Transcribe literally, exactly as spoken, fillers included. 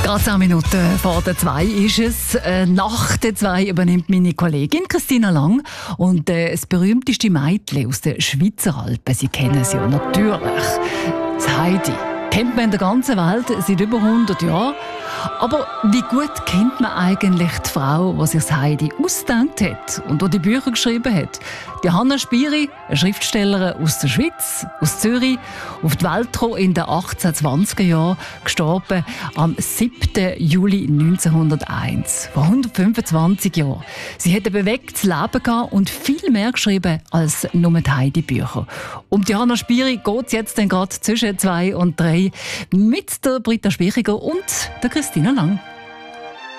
Gerade zehn Minuten vor der zwei ist es. Äh, nach der zwei übernimmt meine Kollegin Christina Lang. Und äh, das berühmteste Mädchen aus den Schweizer Alpen, Sie kennen sie ja natürlich. Das Heidi. Kennt man in der ganzen Welt seit über hundert Jahren. Aber wie gut kennt man eigentlich die Frau, die sich das Heidi ausgedacht hat und die die Bücher geschrieben hat? Die Hanna Spiri, eine Schriftstellerin aus der Schweiz, aus Zürich, auf die Welt gekommen in den achtzehnhundertzwanziger Jahren, gestorben am siebten Juli neunzehnhunderteins, vor hundertfünfundzwanzig Jahren. Sie hat ein bewegtes Leben gehabt und viel mehr geschrieben als nur die Heidi-Bücher. Um die Hanna Spiri geht es jetzt gerade zwischen zwei und drei mit der Britta Spichiger und der Christina Lang.